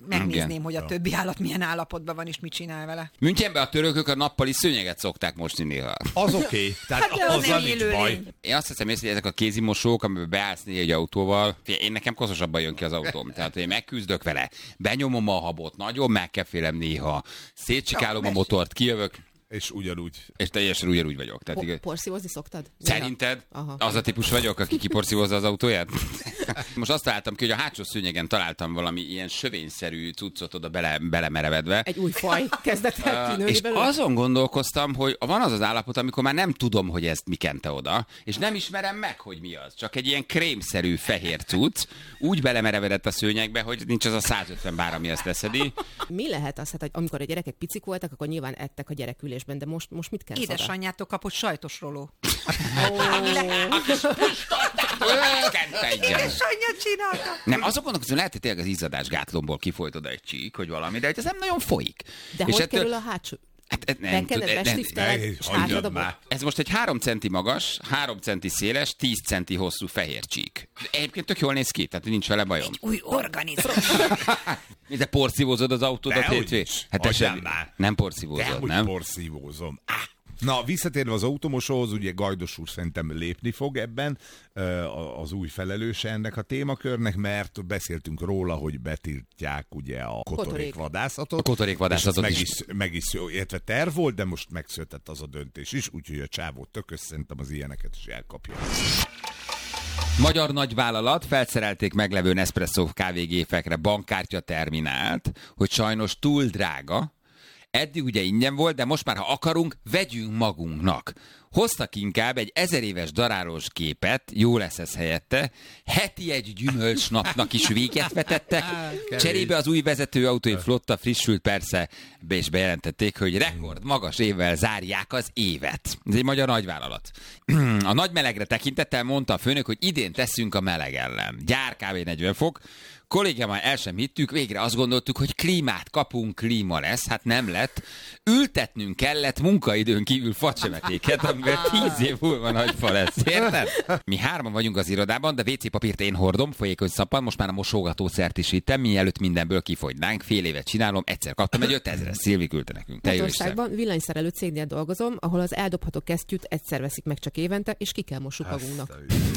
megnézném, hogy a többi állat milyen állapotban van, és mit csinál vele. Münchenben a törökök a nappali szőnyeget szokták mosni néha. Az oké. Tehát azzal nincs baj. Én azt hiszem észre, hogy ezek a kézimosók, amiben beállsz egy autóval, én nekem koszosabban jön ki az autóm. Tehát, hogy én megküzdök vele, benyomom a habot, nagyon megkefélem néha, szétcsikálom a motort, kijövök. És ugyanúgy. És teljesen ugyanúgy vagyok. Tehát porszívozni szoktad? Szerinted? Aha. Az a típus vagyok, aki kiporszívozza az autóját? Most azt találtam ki, hogy a hátsó szőnyegen találtam valami ilyen sövényszerű cuccot oda belemerevedve. Egy új faj kezdett el kinőni és belőle. azon gondolkoztam, hogy van az állapot, amikor már nem tudom, hogy ezt mi kente oda, és nem ismerem meg, hogy mi az. Csak egy ilyen krémszerű fehér cucc, úgy belemerevedett a szőnyegbe, hogy nincs az a 150 bár, ami ezt leszedi. Mi lehet az, hogy amikor a gyerekek picik voltak, akkor nyilván ettek a gyerekülésben, de most mit kell oda? Édesanyjától kapott sajtos roló. Édesanyja csinálta. Nem, azon gondolkozom, lehet, hogy tényleg az izzadásgátlomból kifolyt oda egy csík, hogy valami, de ez nem nagyon folyik. De és hogy kerül a hátsó? Ez most egy 3 centi magas, 3 centi széles, 10 centi hosszú fehér csík. Egyébként tök jól néz ki, tehát nincs vele bajom. Egy új organizmus. De porszívózod az autódat hétvégén? Hát nem porszívózod, nem? Porszívózom. Na, visszatérve az automosóhoz, ugye Gajdos úr szerintem lépni fog ebben, az új felelőse ennek a témakörnek, mert beszéltünk róla, hogy betiltják ugye a kotorékvadászatot. A kotorékvadászatot meg is értve terv volt, de most megszületett az a döntés is, úgyhogy a csávó tökös, szerintem az ilyeneket is elkapja. Magyar nagyvállalat felszerelték meglevő Nespresso kávégépekre bankkártya terminált, hogy sajnos túl drága. Eddig ugye ingyen volt, de most már, ha akarunk, vegyünk magunknak. Hoztak inkább egy 1000 éves darálós gépet, jó lesz ez helyette, heti egy gyümölcsnapnak is véget vetettek, cserébe az új vezetőautói flotta frissült persze, és bejelentették, hogy rekord magas évvel zárják az évet. Ez egy magyar nagyvállalat. A nagy melegre tekintettel mondta a főnök, hogy idén teszünk a meleg ellen. Gyár kb. 40 fok, kollégámmal el sem hittük, végre azt gondoltuk, hogy klímát kapunk, klíma lesz, hát nem lett. Ültetnünk kellett munkaidőn kívül facsemetéket, amivel 10 év múlva nagy fa lesz, érted? Mi 3 vagyunk az irodában, de WC papírt én hordom, folyékony szappan, most már a mosogatószert is vittem, mielőtt mindenből kifogynánk, fél évet csinálom, egyszer kaptam egy 5000-es, Szilvi küldte nekünk. Magyarországban villanyszerelő cégnél dolgozom, ahol az eldobható kesztyűt egyszer veszik meg csak évente, és ki kell mossuk magunknak.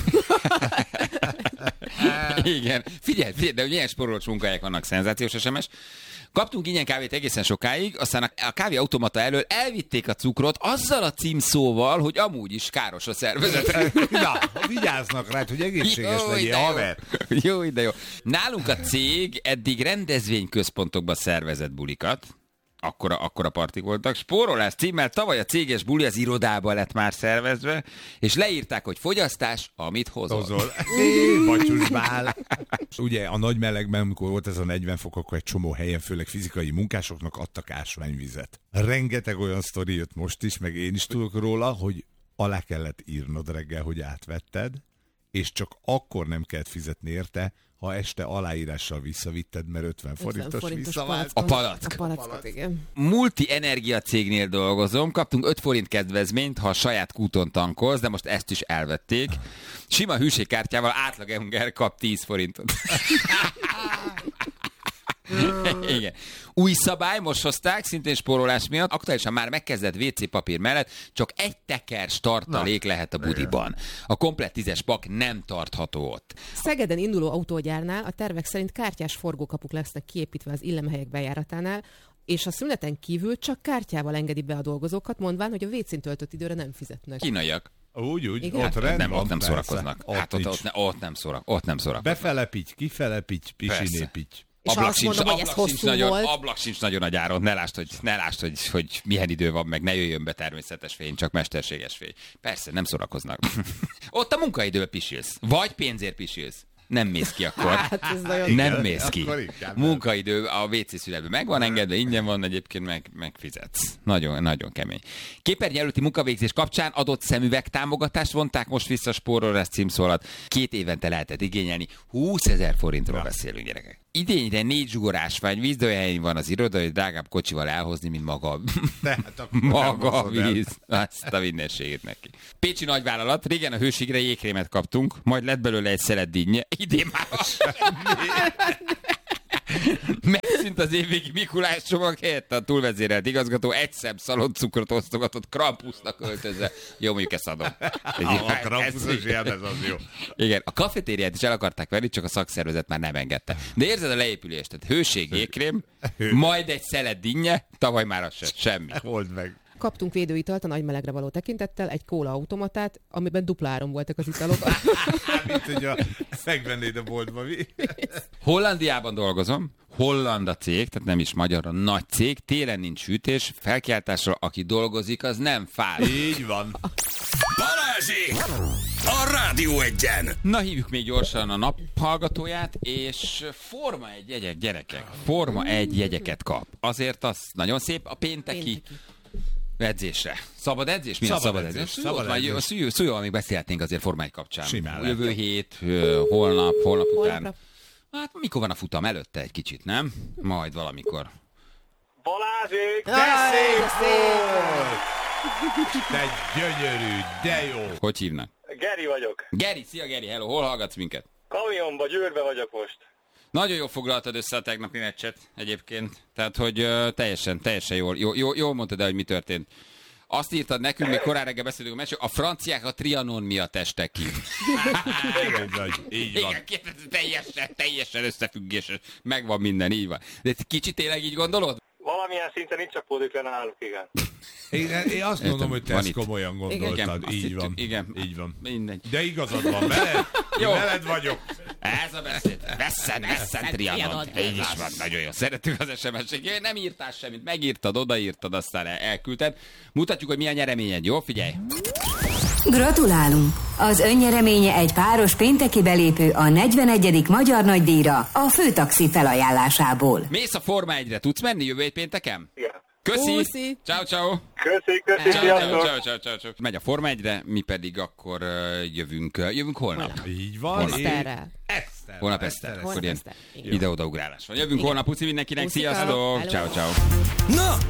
Igen, figyelj, de ugye ilyen sporolós munkahelyek vannak, szenzációs SMS. Kaptunk ingyen kávét egészen sokáig, aztán a kávéautomata elől elvitték a cukrot azzal a címszóval, hogy amúgy is káros a szervezetre. Na, vigyáznak rá, hogy egészséges legyél, haver. Jó, de jó. Nálunk a cég eddig rendezvényközpontokba szervezett bulikat. Akkora partik voltak. Spórolás címmel tavaly a céges buli az irodába lett már szervezve, és leírták, hogy fogyasztás, amit hozol. Batyusbál. Ugye a nagy melegben, amikor volt ez a 40 fok, akkor egy csomó helyen, főleg fizikai munkásoknak adtak ásványvizet. Rengeteg olyan sztori jött most is, meg én is tudok róla, hogy alá kellett írnod reggel, hogy átvetted, és csak akkor nem kellett fizetni érte, ha este aláírással visszavitted, mert 50 forintos visszavált. A palack. A palackot, igen. Multi energia cégnél dolgozom, kaptunk 5 forint kedvezményt, ha a saját kúton tankolsz, de most ezt is elvették. Sima hűségkártyával átlag ember kap 10 forintot. Igen. Új szabály, most hozták, szintén spórolás miatt. Aktuálisan már megkezdett WC papír mellett csak egy tekers tartalék lehet a budiban. A komplett 10-es pak nem tartható ott. Szegeden induló autógyárnál a tervek szerint kártyás forgókapuk lesznek kiépítve az illemhelyek bejáratánál, és a szüneten kívül csak kártyával engedi be a dolgozókat, mondván, hogy a WC-n töltött időre nem fizetnek. Kínaiak. Úgy, igen? Ott nem szórakoznak. Ott nem szórakoznak. Befelepíts, kifelepíts, pisinépíts. És azt mondom, hogy ez hosszú volt. Ablak sincs nagyon nagy áron, ne lásd, hogy milyen idő van, meg ne jöjjön be természetes fény, csak mesterséges fény. Persze, nem szórakoznak. Ott a munkaidőben pisilsz, vagy pénzért pisilsz. Nem mész ki akkor. Hát ez nagyon nem mész ki. Munkaidő a WC születben meg van engedve, ingyen van, egyébként meg fizetsz. Nagyon, nagyon kemény. Képernyő előtti munkavégzés kapcsán adott szemüveg támogatást vonták most vissza spórolás címszólat. 2 évente lehetett igényelni. 20 000 forintról beszélünk, gyerekek. Idényre 4 zsugorásvány víz, de olyan helyen van az iroda, hogy drágább kocsival elhozni, mint maga a víz. Azt a mindenségét neki. Pécsi nagyvállalat, régen a hőségre jégkrémet kaptunk, majd lett belőle egy szelet dinnye. Idén már Elszűnt az évvégi Mikulás csomag helyett a túlvezérelt igazgató egy szebb szaloncukrot osztogatott Krampusnak öltözve. Jó, mondjuk ezt adom. A Krampuszos ilyen, ez az jó. Igen, a kafetériát is el akarták venni, csak a szakszervezet már nem engedte. De érzed a leépülést, tehát hőség, jégkrém, majd egy szelet dinnye, tavaly már az sem, semmi. Old meg. Kaptunk védőitalt a nagy melegre való tekintettel, egy kóla automatát, amiben dupla áron voltak az italok. Mint hogy megvennéd a boltba, mi? Hollandiában dolgozom, holland a cég, tehát nem is magyar, a nagy cég, télen nincs sütés, felkiáltásra, aki dolgozik, az nem fáj. Így van. Balázsék! A Rádió Egyen! Na, hívjuk még gyorsan a naphallgatóját, és Forma 1 jegyek, gyerekek, Forma 1 jegyeket kap. Azért az nagyon szép a pénteki edzésre. Szabad edzés? Mi a szabad edzés? Szújjól még beszélhetnénk azért Forma 1 kapcsán. Simán Jövő hét, holnap után. Holnapra. Hát mikor van a futam? Előtte egy kicsit, nem? Majd valamikor. Balázsék! De szép volt! De gyönyörű, de jó! Hogy hívnak? Geri vagyok. Geri, szia Geri, hello, hol hallgatsz minket? Kamionba, Győrbe vagyok most. Nagyon jól foglaltad össze a tegnapi meccset egyébként. Tehát, hogy teljesen jól mondtad el, hogy mi történt. Azt írtad nekünk, még korán reggel beszélünk a meccsről, a franciák a Trianon miatt estek ki. Így van. Igen, teljesen összefüggéses. Megvan minden, így van. De kicsit tényleg így gondolod? Valamilyen szinten itt csapódik le náluk, igen. Én azt mondom, hogy te van ezt itt. komolyan gondoltad. azt Így hittük, van. igen. Így van. Mindegy. De igazad van, veled? Jó. Veled vagyok. Ez a beszéd. Vesszen Trianon. Így is van, nagyon jó. Szeretünk az SMS-eket. Nem írtál semmit, megírtad, odaírtad, aztán elküldted. Mutatjuk, hogy mi a nyereményed, jó? Figyelj. Gratulálunk! Az önnyereménye egy páros pénteki belépő a 41. Magyar Nagydíjra a Főtaxi felajánlásából. Mész a Forma 1-re, tudsz menni jövő hét pénteken? Igen. Köszi! Puszi. Ciao. Köszi, sziasztok! Ciao. Megy a Forma 1-re, mi pedig akkor jövünk holnap. Így van. Holnap. Eszterrel. Holnap Eszter. Akkor ilyen Eszter. Igen. ide-oda ugrálás van. Jövünk holnap, puszi mindenkinek, Puszika. sziasztok! Hello. Ciao. Na,